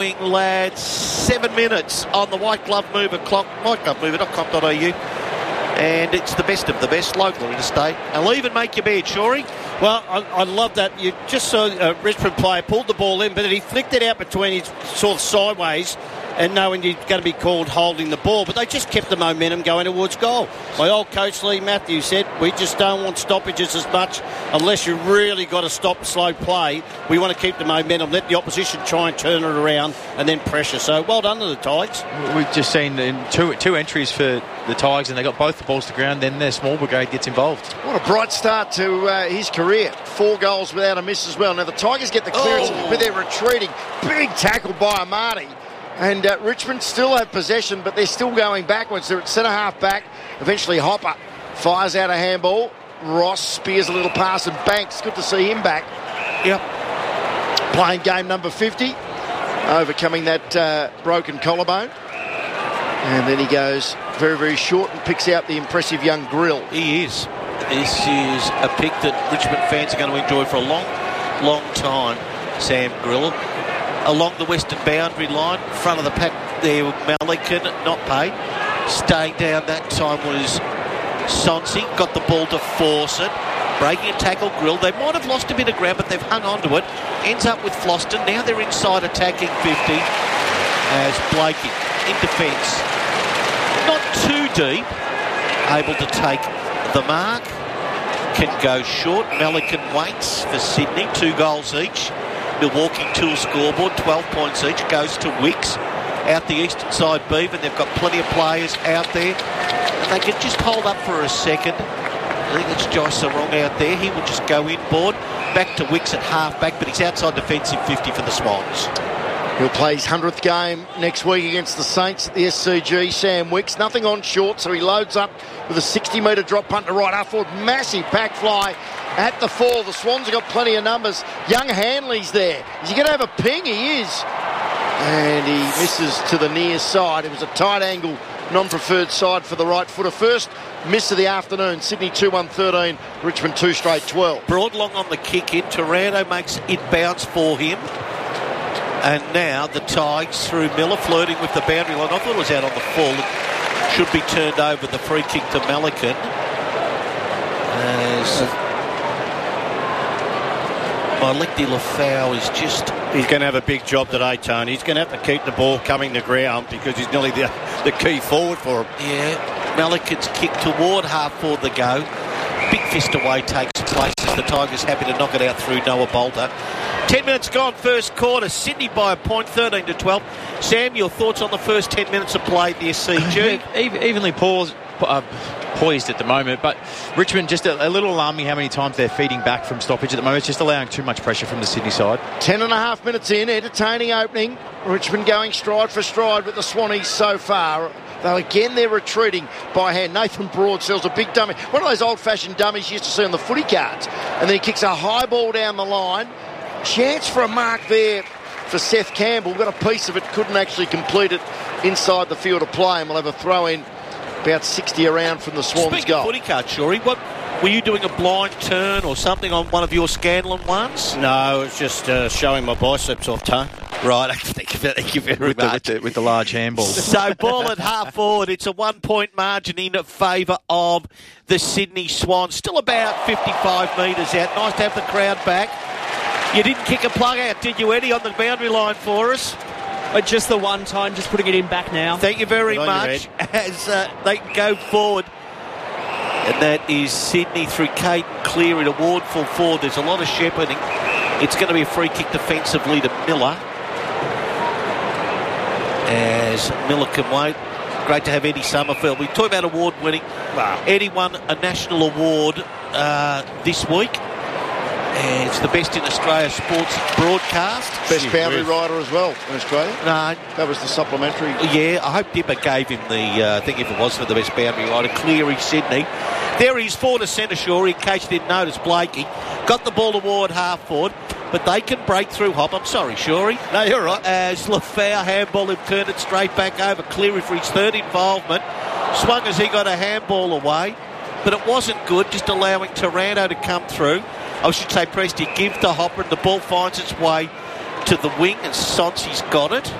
Lads, 7 minutes on the White Glove Mover clock, whiteglovemover.com.au, and it's the best of the best, local interstate. I'll even make your bed, Shorey. Well, I love that. You just saw a Richmond player pulled the ball in, but he flicked it out between his sort of sideways, and knowing you're going to be called holding the ball, but they just kept the momentum going towards goal. My old coach Lee Matthews said, we just don't want stoppages as much unless you really got to stop slow play. We want to keep the momentum, let the opposition try and turn it around and then pressure. So well done to the Tigers. We've just seen in two entries for the Tigers, and they got both the balls to ground, then their small brigade gets involved. What a bright start to his career. 4 goals without a miss as well. Now the Tigers get the clearance, but they're retreating. Big tackle by Amati. And Richmond still have possession, but they're still going backwards. They're at centre-half back. Eventually Hopper fires out a handball. Ross spears a little pass, and Banks, good to see him back. Yep. Playing game number 50, overcoming that broken collarbone. And then he goes very, very short and picks out the impressive young Grill. He is. This is a pick that Richmond fans are going to enjoy for a long, long time, Sam Grill. Along the western boundary line, front of the pack there with Melican, not paid. Staying down that time was Sonsi, got the ball to force it. Breaking a tackle, Grill. They might have lost a bit of ground, but they've hung on to it. Ends up with Floston. Now they're inside attacking 50 as Blakey in defence. Not too deep. Able to take the mark. Can go short. Melican waits for Sydney. 2 goals each. Milwaukee Tool scoreboard, 12 points each, goes to Wicks out the eastern side Beaver. They've got plenty of players out there. And they can just hold up for a second. I think it's Josh Sarong out there. He will just go inboard. Back to Wicks at half-back, but he's outside defensive 50 for the Swans. He'll play his 100th game next week against the Saints at the SCG. Sam Wicks, nothing on short, so he loads up with a 60-metre drop punt to right half forward. Massive pack fly at the 4. The Swans have got plenty of numbers. Young Hanley's there. Is he going to have a ping? He is. And he misses to the near side. It was a tight angle, non-preferred side for the right footer. First miss of the afternoon. Sydney 2-1-13, Richmond 2 straight 12. Broadlong on the kick in. Taranto makes it bounce for him. And now the Tigers through Miller, flirting with the boundary line. I thought it was out on the full. It should be turned over, the free kick to Melican. As Malekti Lafau is just... He's going to have a big job today, Tony. He's going to have to keep the ball coming to ground because he's nearly the key forward for him. Yeah, Melican's kick toward half for the go. Big fist away takes place as the Tigers happy to knock it out through Noah Bolter. 10 minutes gone, first quarter. Sydney by a point, 13-12. Sam, your thoughts on the first 10 minutes of play at the SCG? Evenly poised at the moment, but Richmond just a little alarming how many times they're feeding back from stoppage at the moment. It's just allowing too much pressure from the Sydney side. 10.5 minutes in, entertaining opening. Richmond going stride for stride with the Swannies so far. Though again they're retreating by hand. Nathan Broad sells a big dummy. One of those old-fashioned dummies you used to see on the footy cards. And then he kicks a high ball down the line. Chance for a mark there for Seth Campbell. Got a piece of it, couldn't actually complete it inside the field of play, and we'll have a throw in about 60 around from the Swans Speaking goal. Of footy card, Shorey, what were you doing, a blind turn or something on one of your Scanlon ones? No, it's just showing my biceps off, Tone. Right, thank you very much. With the large handball. So ball at half forward. It's a 1-point margin in favour of the Sydney Swans. Still about 55 metres out. Nice to have the crowd back. You didn't kick a plug out, did you, Eddie, on the boundary line for us? Just the one time, just putting it in back now. Thank you very much. As they go forward. And that is Sydney through Caden Cleary to Wardful forward. There's a lot of shepherding. It's going to be a free kick defensively to Miller. As Miller can wait. Great to have Eddie Summerfield. We talk about award winning. Wow. Eddie won a national award this week. And it's the best in Australia sports broadcast. Best boundary rider as well in Australia. No. That was the supplementary. Yeah, I hope Dipper gave him the, I think if it was for the best boundary rider, Cleary, Sydney. There he's forward to centre, Shorey, in case you didn't notice, Blakey. Got the ball toward half forward, but they can break through Hop. I'm sorry, Shorey. No, you're right. As Lafau handball him, turned it straight back over. Cleary for his third involvement. Swung as he got a handball away, but it wasn't good, just allowing Taranto to come through. I should say, Presty, give to Hopper, and the ball finds its way to the wing, and Sonsi's got it.